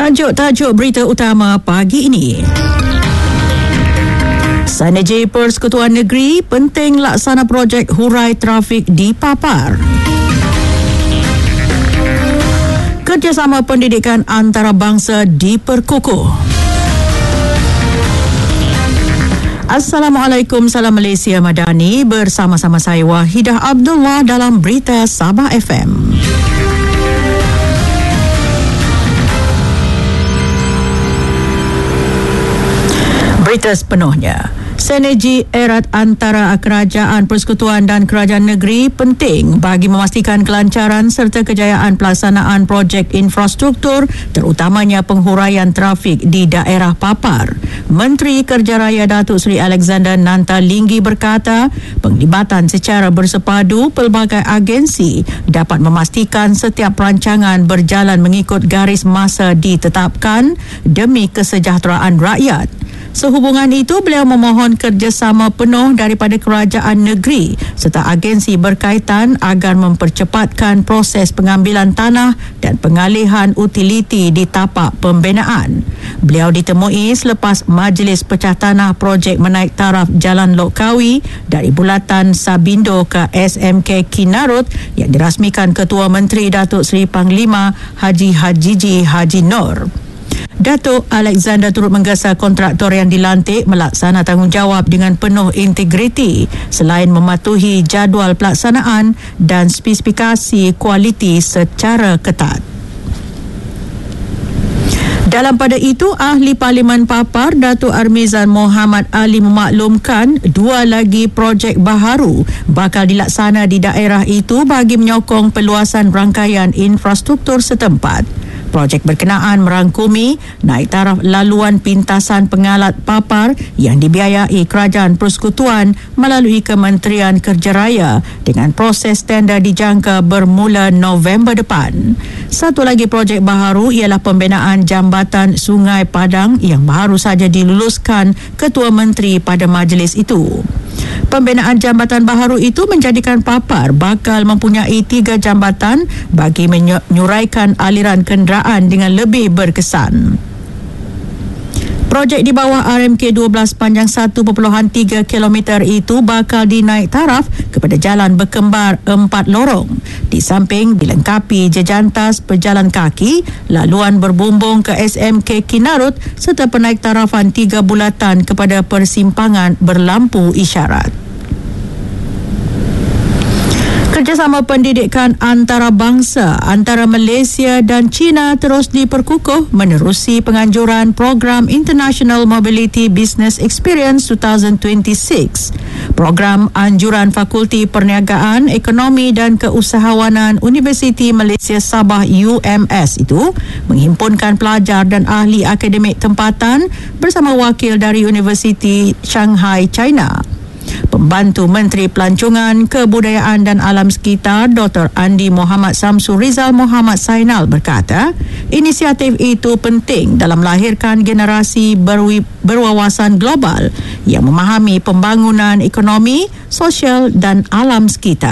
Tajuk-tajuk berita utama pagi ini. Sinergi Persekutuan Negeri, penting laksana projek hurai trafik dipapar. Kerjasama pendidikan antarabangsa diperkukuh. Assalamualaikum, salam Malaysia Madani. Bersama-sama saya Wahidah Abdullah dalam Berita Sabah FM. Berita sepenuhnya. Sinergi erat antara kerajaan persekutuan dan kerajaan negeri penting bagi memastikan kelancaran serta kejayaan pelaksanaan projek infrastruktur, terutamanya penghuraian trafik di daerah papar. Menteri Kerja Raya Datuk Seri Alexander Nantalinggi berkata, penglibatan secara bersepadu pelbagai agensi dapat memastikan setiap perancangan berjalan mengikut garis masa ditetapkan demi kesejahteraan rakyat. Sehubungan itu, beliau memohon kerjasama penuh daripada kerajaan negeri serta agensi berkaitan agar mempercepatkan proses pengambilan tanah dan pengalihan utiliti di tapak pembinaan. Beliau ditemui selepas Majlis Pecah Tanah projek menaik taraf Jalan Lok Kawi dari Bulatan Sabindo ke SMK Kinarut yang dirasmikan Ketua Menteri Datuk Seri Panglima Haji Hajiji Haji Nur. Datuk Alexander turut menggesa kontraktor yang dilantik melaksana tanggungjawab dengan penuh integriti selain mematuhi jadual pelaksanaan dan spesifikasi kualiti secara ketat. Dalam pada itu, Ahli Parlimen Papar Datuk Armizan Muhammad Ali memaklumkan dua lagi projek baharu bakal dilaksana di daerah itu bagi menyokong peluasan rangkaian infrastruktur setempat. Projek berkenaan merangkumi naik taraf laluan pintasan pengalat papar yang dibiayai Kerajaan Persekutuan melalui Kementerian Kerja Raya dengan proses tender dijangka bermula November depan. Satu lagi projek baharu ialah pembinaan jambatan Sungai Padang yang baru saja diluluskan Ketua Menteri pada majlis itu. Pembinaan jambatan baharu itu menjadikan papar bakal mempunyai 3 jambatan bagi menyuraikan aliran kenderaan dengan lebih berkesan. Projek di bawah RMK 12 panjang 1.3 km itu bakal dinaik taraf kepada jalan berkembar 4 lorong. Di samping dilengkapi jejantas pejalan kaki, laluan berbumbung ke SMK Kinarut serta penaik tarafan 3 bulatan kepada persimpangan berlampu isyarat. Kerjasama pendidikan antarabangsa antara Malaysia dan China terus diperkukuh menerusi penganjuran Program International Mobility Business Experience 2026. Program anjuran Fakulti Perniagaan, Ekonomi dan Keusahawanan Universiti Malaysia Sabah UMS itu menghimpunkan pelajar dan ahli akademik tempatan bersama wakil dari Universiti Shanghai, China. Pembantu Menteri Pelancongan, Kebudayaan dan Alam Sekitar Dr. Andi Muhammad Samsul Rizal Muhammad Sainal berkata, inisiatif itu penting dalam melahirkan generasi berwawasan global yang memahami pembangunan ekonomi, sosial dan alam sekitar.